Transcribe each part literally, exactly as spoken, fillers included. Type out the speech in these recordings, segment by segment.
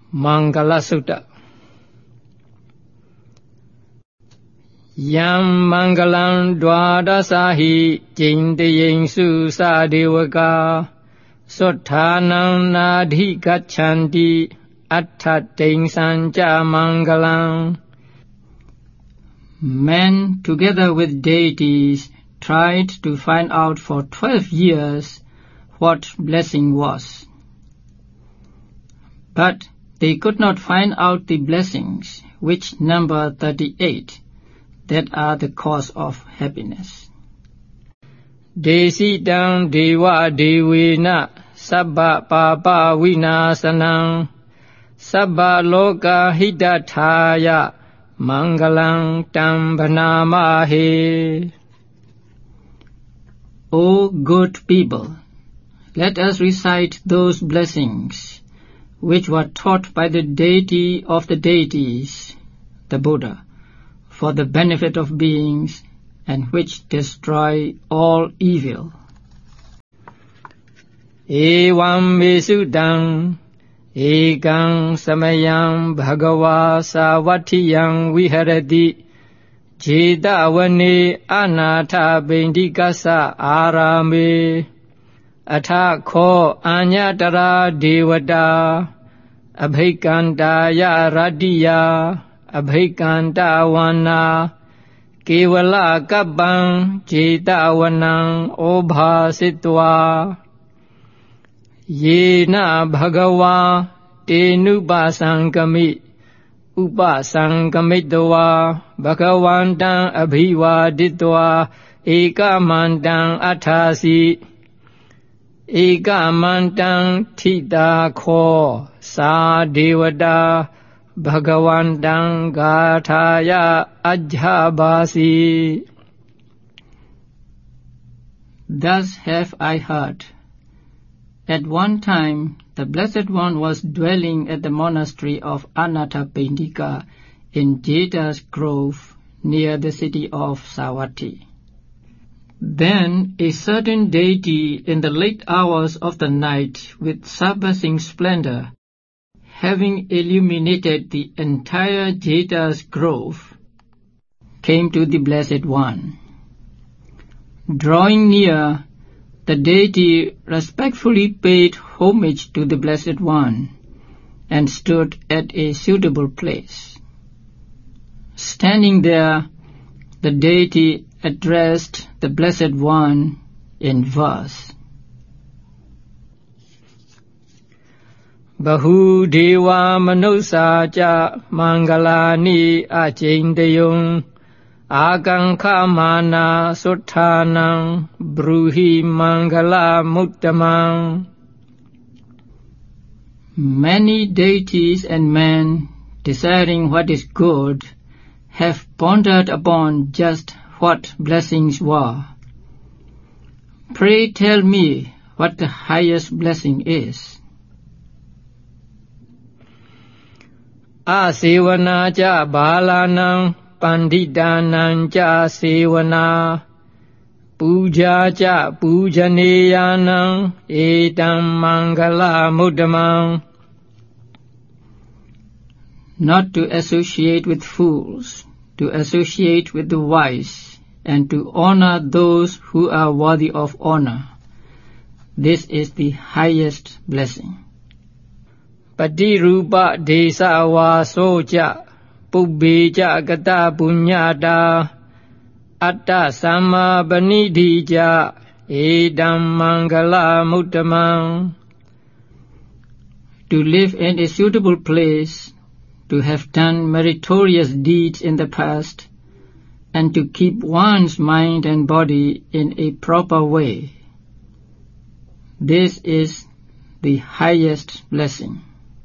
Mangala Sutta. Yam Mangalam Dwadasahi Jindayin Sa Devaka Sotthanam Nadhi Gachanti Attating Sanja Mangalam. Men, together with deities, tried to find out for twelve years what blessing was. But they could not find out the blessings, which number thirty-eight, that are the cause of happiness. Desidam Deva Devena Sabba Papa Vinasanam Sabba Loka Hidathaya Mangalang Tambanamahe. O good people, let us recite those blessings which were taught by the deity of the deities, the Buddha, for the benefit of beings and which destroy all evil. Evam Vesudam Ekam Samayam Bhagava Savatiyam Viharati Jedavane Anatha Bindikasa Arame Atha Kho Anyatara Devata Abhikantaya Radiya Abhikanta Wana Kevala Kabbang Jetavanang Obhasitva Yena Bhagava Tenupasankami Upasankamitva Bhagavantam Abhivaditva Ekamantam Athasi Ekamantam Thita Kho Sa Devata Bhagavantam Gathaya Ajhabasi. Thus have I heard. At one time, the Blessed One was dwelling at the monastery of Anathapindika in Jeta's grove near the city of Savatthi. Then a certain deity in the late hours of the night with surpassing splendor, having illuminated the entire Jeta's grove, came to the Blessed One. Drawing near, the deity respectfully paid homage to the Blessed One and stood at a suitable place. Standing there, the deity addressed the Blessed One in verse. Bahu Deva Manusa Cha Mangalani Achindayung Akankha Mana Sotthanam Bruhi Mangala Muttamang. Many deities and men, desiring what is good, have pondered upon just what blessings were. Pray tell me what the highest blessing is. Asevana cha balanam Panditanam cha sevana Puja cha pujaneyanam Etam mangala muddamam. Not to associate with fools, to associate with the wise, and to honor those who are worthy of honor. This is the highest blessing. Patirupa desa vaso cha Pubbe cha gata punyata Atta samma banidhi cha Edam mangala muttamam. To live in a suitable place, to have done meritorious deeds in the past, and to keep one's mind and body in a proper way. This is the highest blessing.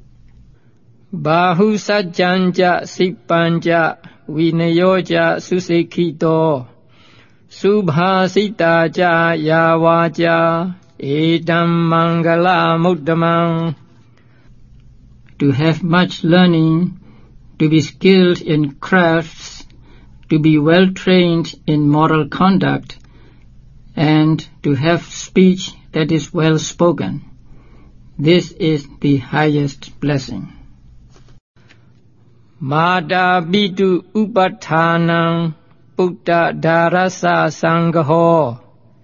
Bahu sajjanja sipanja vinayoja susekhito subhasita cha yavaja edam mangala muddamam. To have much learning, to be skilled in crafts, to be well trained in moral conduct, and to have speech that is well spoken. This is the highest blessing. Mada bidu upathanam Buddha Dharasa Sangho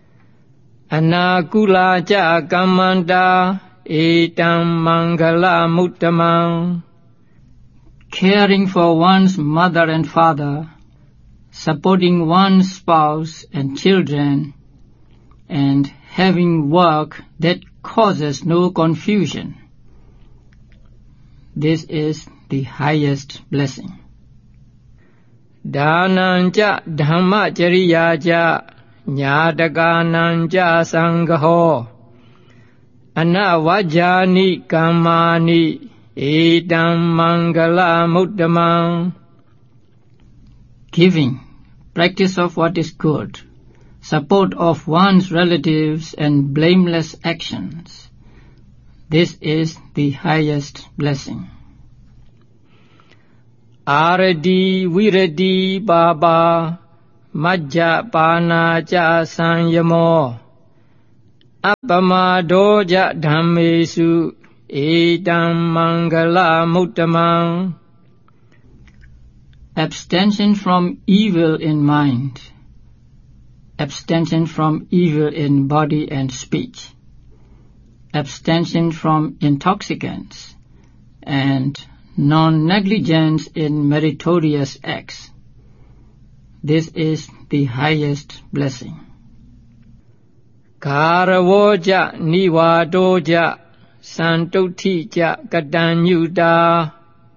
Anakula ja kamanda etam mangala muttamang. Caring for one's mother and father, supporting one's spouse and children, and having work that causes no confusion. This is the highest blessing. Dhananja dhamma jariyaja nyadagananja sangho anavajani kamani edam mangala muttamang. Giving, practice of what is good, support of one's relatives and blameless actions. This is the highest blessing. Aradi viradi baba majja pana ja sanyamo appamado ja dhammesu edam mangala muttamang. Abstention from evil in mind, abstention from evil in body and speech, abstention from intoxicants, and non-negligence in meritorious acts. This is the highest blessing. Karavoja nivadoja santutija kadanyuda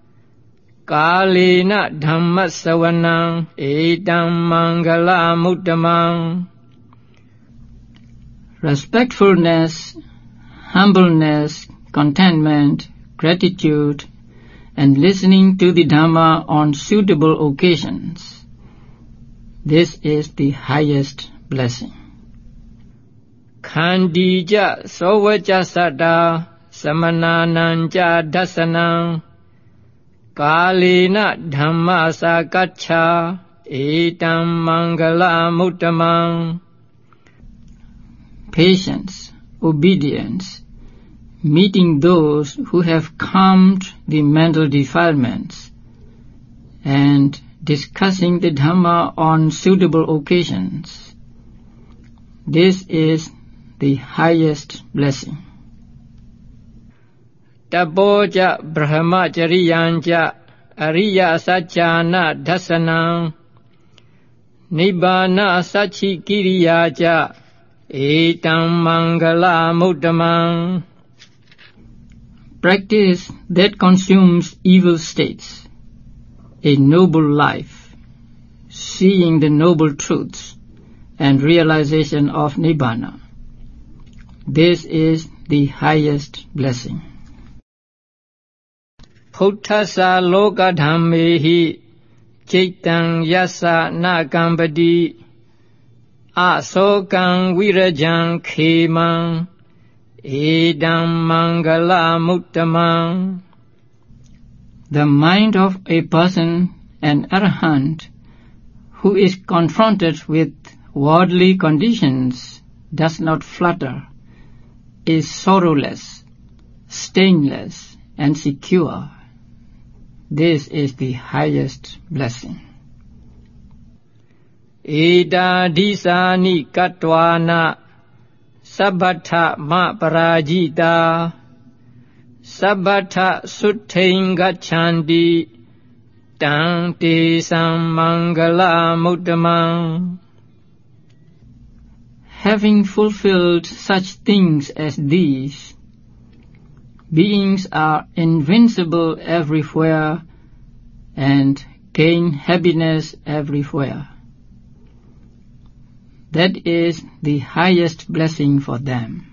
Kalena dhammasavanang edam mangala muttamang. Respectfulness, humbleness, contentment, gratitude, and listening to the Dhamma on suitable occasions. This is the highest blessing. Khandija sovaja sada samanananja dasanang Kalena dhamma sakaccha etam mangala muttamang. Patience, obedience, meeting those who have calmed the mental defilements, and discussing the Dhamma on suitable occasions. This is the highest blessing. Taboja brahmachariyanja ariya sajjana dasanang nibbana sachikiriyaja etam mangala muttamang. Practice that consumes evil states, a noble life, seeing the noble truths, and realization of Nibbana. This is the highest blessing. Puttasa loka dhammehi chaitang yasa nakampati asokang virajang khemang edam mangala muttamang. The mind of a person, an arahant, who is confronted with worldly conditions, does not flutter, is sorrowless, stainless, and secure. This is the highest blessing. Eda disani katwana sabbata ma parajita sabbata suttain gacchandi tang te sammangala muttamang. Having fulfilled such things as these, beings are invincible everywhere and gain happiness everywhere. That is the highest blessing for them.